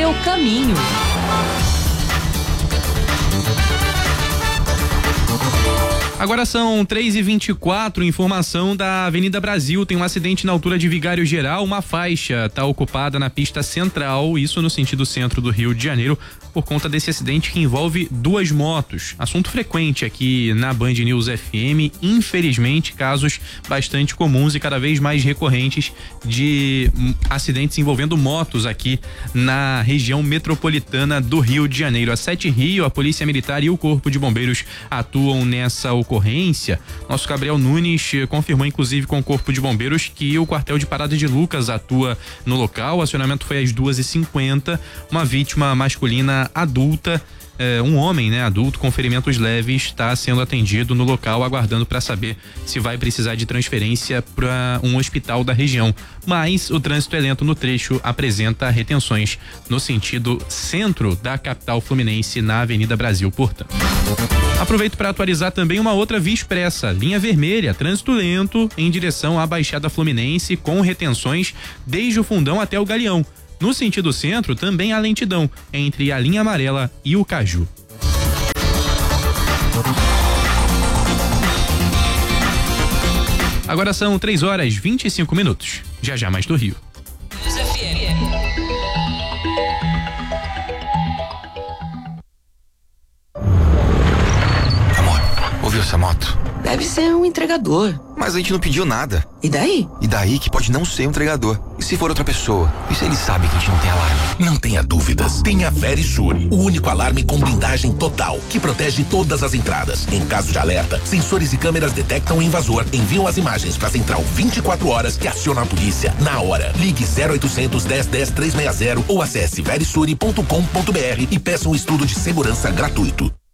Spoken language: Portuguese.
seu caminho. Agora são 3h24, informação da Avenida Brasil. Tem um acidente na altura de Vigário Geral. Uma faixa está ocupada na pista central, isso no sentido centro do Rio de Janeiro, por conta desse acidente que envolve duas motos. Assunto frequente aqui na Band News FM. Infelizmente, casos bastante comuns e cada vez mais recorrentes de acidentes envolvendo motos aqui na região metropolitana do Rio de Janeiro. A 7 Rio, a Polícia Militar e o Corpo de Bombeiros atuam nessa ocorrência. Nosso Gabriel Nunes confirmou, inclusive, com o Corpo de Bombeiros que o quartel de Parada de Lucas atua no local. O acionamento foi às 2h50. Uma vítima masculina adulta, um homem, adulto com ferimentos leves, está sendo atendido no local, aguardando para saber se vai precisar de transferência para um hospital da região. Mas o trânsito é lento no trecho, apresenta retenções no sentido centro da capital fluminense, na Avenida Brasil, portanto. Aproveito para atualizar também uma outra via expressa, linha vermelha, trânsito lento em direção à Baixada Fluminense, com retenções desde o Fundão até o Galeão. No sentido centro, também há lentidão entre a linha amarela e o Caju. Agora são 3h25. Já mais do Rio. Amor, ouviu essa moto? Deve ser um entregador. Mas a gente não pediu nada. E daí? E daí que pode não ser um entregador. E se for outra pessoa? E se ele sabe que a gente não tem alarme? Não tenha dúvidas. Tenha Verisure, o único alarme com blindagem total, que protege todas as entradas. Em caso de alerta, sensores e câmeras detectam o invasor, enviam as imagens para a central 24 horas que aciona a polícia na hora. Ligue 0800 1010 360 ou acesse verisure.com.br e peça um estudo de segurança gratuito.